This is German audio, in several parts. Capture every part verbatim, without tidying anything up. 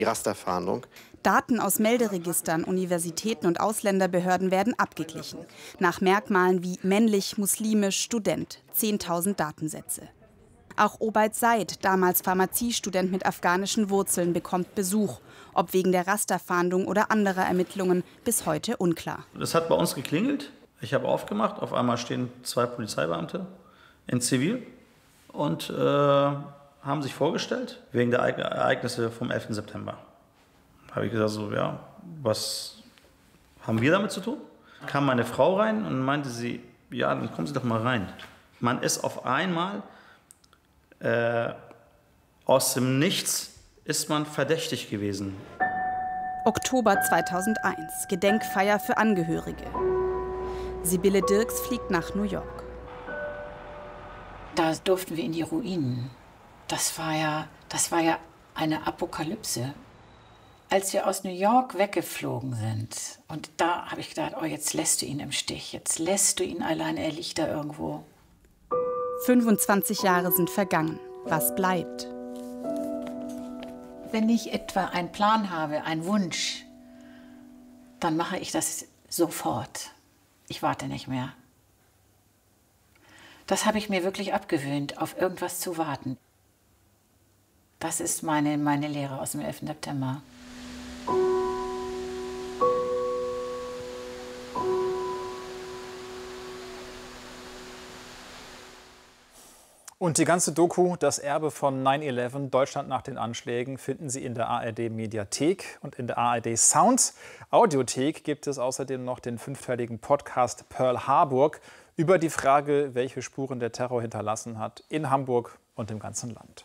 Die Rasterfahndung. Daten aus Melderegistern, Universitäten und Ausländerbehörden werden abgeglichen. Nach Merkmalen wie männlich, muslimisch, Student. zehntausend Datensätze. Auch Obaid Said, damals Pharmaziestudent mit afghanischen Wurzeln, bekommt Besuch. Ob wegen der Rasterfahndung oder anderer Ermittlungen, bis heute unklar. Es hat bei uns geklingelt. Ich habe aufgemacht. Auf einmal stehen zwei Polizeibeamte in Zivil und äh, haben sich vorgestellt wegen der Ereignisse vom elften September. Habe ich gesagt, so, ja, was haben wir damit zu tun? Kam meine Frau rein und meinte sie, ja, dann kommen Sie doch mal rein. Man ist auf einmal, äh, aus dem Nichts ist man verdächtig gewesen. Oktober zweitausendeins, Gedenkfeier für Angehörige. Sibylle Dirks fliegt nach New York. Da durften wir in die Ruinen. Das war ja, das war ja eine Apokalypse. Als wir aus New York weggeflogen sind, und da habe ich gedacht, oh, jetzt lässt du ihn im Stich, jetzt lässt du ihn alleine, er liegt da irgendwo. fünfundzwanzig Jahre sind vergangen. Was bleibt? Wenn ich etwa einen Plan habe, einen Wunsch, dann mache ich das sofort. Ich warte nicht mehr. Das habe ich mir wirklich abgewöhnt, auf irgendwas zu warten. Das ist meine, meine Lehre aus dem elften September. Und die ganze Doku, das Erbe von neun elf, Deutschland nach den Anschlägen, finden Sie in der A R D-Mediathek und in der A R D-Sound. Audiothek gibt es außerdem noch den fünfteiligen Podcast Pearl Harbor über die Frage, welche Spuren der Terror hinterlassen hat in Hamburg und im ganzen Land.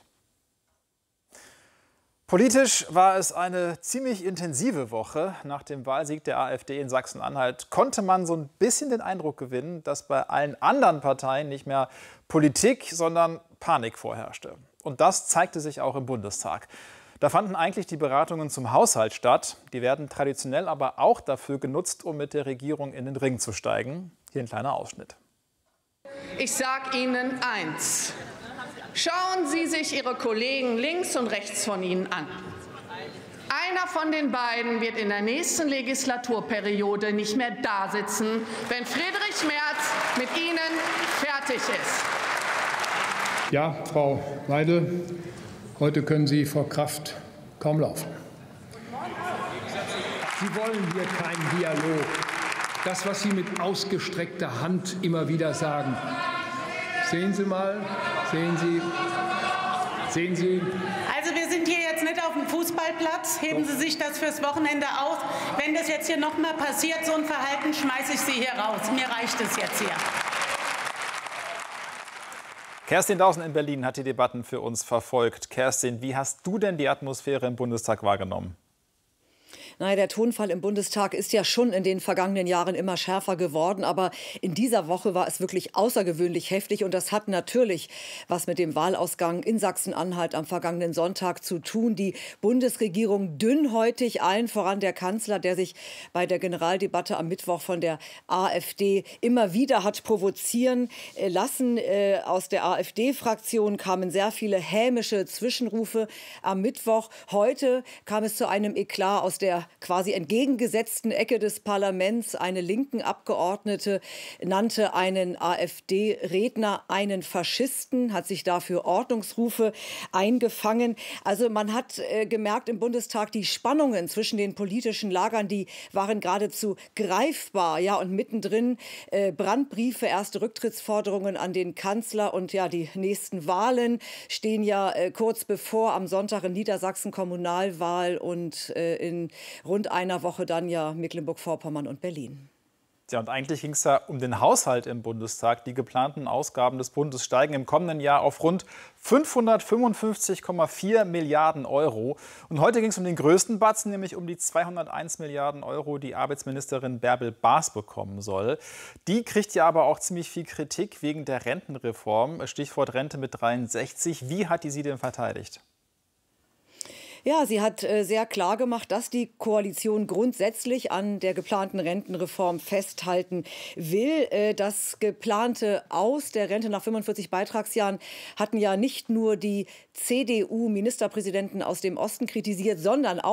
Politisch war es eine ziemlich intensive Woche. Nach dem Wahlsieg der AfD in Sachsen-Anhalt konnte man so ein bisschen den Eindruck gewinnen, dass bei allen anderen Parteien nicht mehr Politik, sondern Panik vorherrschte. Und das zeigte sich auch im Bundestag. Da fanden eigentlich die Beratungen zum Haushalt statt. Die werden traditionell aber auch dafür genutzt, um mit der Regierung in den Ring zu steigen. Hier ein kleiner Ausschnitt. Ich sage Ihnen eins. Schauen Sie sich Ihre Kollegen links und rechts von Ihnen an. Einer von den beiden wird in der nächsten Legislaturperiode nicht mehr da sitzen, wenn Friedrich Merz mit Ihnen fertig ist. Ja, Frau Weidel, heute können Sie vor Kraft kaum laufen. Sie wollen hier keinen Dialog. Das, was Sie mit ausgestreckter Hand immer wieder sagen. Sehen Sie mal, sehen Sie, sehen Sie. Also wir sind hier jetzt nicht auf dem Fußballplatz. Heben Sie sich das fürs Wochenende aus. Wenn das jetzt hier noch mal passiert, so ein Verhalten, schmeiße ich Sie hier raus. Mir reicht es jetzt hier. Kerstin Dausen in Berlin hat die Debatten für uns verfolgt. Kerstin, wie hast du denn die Atmosphäre im Bundestag wahrgenommen? Naja, der Tonfall im Bundestag ist ja schon in den vergangenen Jahren immer schärfer geworden. Aber in dieser Woche war es wirklich außergewöhnlich heftig. Und das hat natürlich was mit dem Wahlausgang in Sachsen-Anhalt am vergangenen Sonntag zu tun. Die Bundesregierung dünnhäutig, allen voran der Kanzler, der sich bei der Generaldebatte am Mittwoch von der AfD immer wieder hat provozieren lassen. Äh, aus der AfD-Fraktion kamen sehr viele hämische Zwischenrufe am Mittwoch. Heute kam es zu einem Eklat aus der quasi entgegengesetzten Ecke des Parlaments. Eine linken Abgeordnete nannte einen AfD-Redner einen Faschisten, hat sich dafür Ordnungsrufe eingefangen. Also man hat äh, gemerkt im Bundestag, die Spannungen zwischen den politischen Lagern, die waren geradezu greifbar. Ja, und mittendrin äh, Brandbriefe, erste Rücktrittsforderungen an den Kanzler. Und ja, die nächsten Wahlen stehen ja äh, kurz bevor, am Sonntag in Niedersachsen Kommunalwahl und äh, in rund einer Woche dann ja Mecklenburg-Vorpommern und Berlin. Ja, und eigentlich ging es ja um den Haushalt im Bundestag. Die geplanten Ausgaben des Bundes steigen im kommenden Jahr auf rund fünfhundertfünfundfünfzig Komma vier Milliarden Euro. Und heute ging es um den größten Batzen, nämlich um die zweihunderteins Milliarden Euro, die Arbeitsministerin Bärbel Baas bekommen soll. Die kriegt ja aber auch ziemlich viel Kritik wegen der Rentenreform. Stichwort Rente mit dreiundsechzig. Wie hat die sie denn verteidigt? Ja, sie hat äh, sehr klar gemacht, dass die Koalition grundsätzlich an der geplanten Rentenreform festhalten will. Äh, das geplante Aus der Rente nach fünfundvierzig Beitragsjahren hatten ja nicht nur die C D U-Ministerpräsidenten aus dem Osten kritisiert, sondern auch